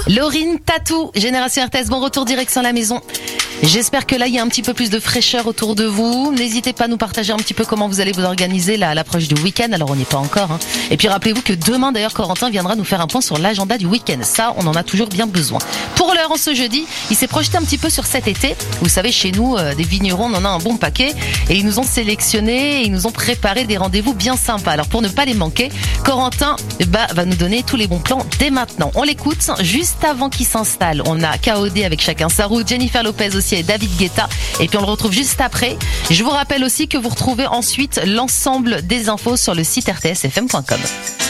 Laurine Tatou, Génération RTS, bon retour direction la maison. J'espère que là il y a un petit peu plus de fraîcheur autour de vous. N'hésitez pas à nous partager un petit peu comment vous allez vous organiser là, à l'approche du week-end. Alors on n'y est pas encore. Et puis rappelez-vous que demain d'ailleurs Corentin viendra nous faire un point sur l'agenda du week-end. Ça, on en a toujours bien besoin. Pour l'heure, en ce jeudi, il s'est projeté un petit peu sur cet été. Vous savez, chez nous, des vignerons, on en a un bon paquet. Et ils nous ont sélectionné, et ils nous ont préparé des rendez-vous bien sympas. Alors pour ne pas les manquer, Corentin va nous donner tous les bons plans dès maintenant. On l'écoute juste avant qu'il s'installe. On a KOD avec Chacun sa route, Jennifer Lopez aussi et David Guetta. Et puis on le retrouve juste après. Je vous rappelle aussi que vous retrouvez ensuite l'ensemble des infos sur le site rtsfm.com.